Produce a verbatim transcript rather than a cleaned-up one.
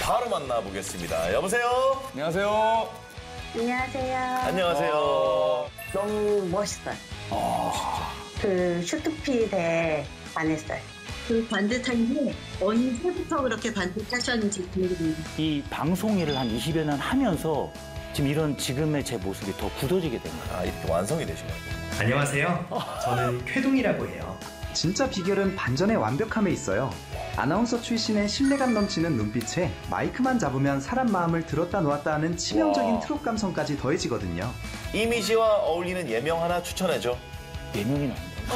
바로 만나보겠습니다. 여보세요? 안녕하세요. 안녕하세요. 안녕하세요. 어, 너무 멋있어요. 아, 그 슈트핏에 반했어요. 그 반듯한 게 언제부터 그렇게 반듯하셨는지 궁금해요. 이 방송 일을 한 이십여 년 하면서 지금 이런 지금의 제 모습이 더 굳어지게 된 거예요. 아, 이렇게 완성이 되시네요. 안녕하세요. 저는 쾌동이라고 해요. 진짜 비결은 반전의 완벽함에 있어요. 아나운서 출신의 신뢰감 넘치는 눈빛에 마이크만 잡으면 사람 마음을 들었다 놓았다 하는 치명적인 와. 트롯 감성까지 더해지거든요. 이미지와 어울리는 예명 하나 추천해줘. 네 명이 나옵니다.